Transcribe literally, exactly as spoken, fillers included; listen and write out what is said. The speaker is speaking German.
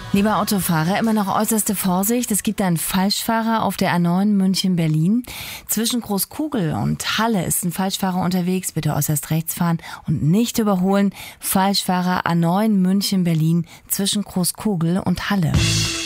Lieber Autofahrer, immer noch äußerste Vorsicht. Es gibt einen Falschfahrer auf der A neun München-Berlin. Zwischen Großkugel und Halle ist ein Falschfahrer unterwegs. Bitte äußerst rechts fahren und nicht überholen. Falschfahrer A neun München-Berlin zwischen Großkugel und Halle.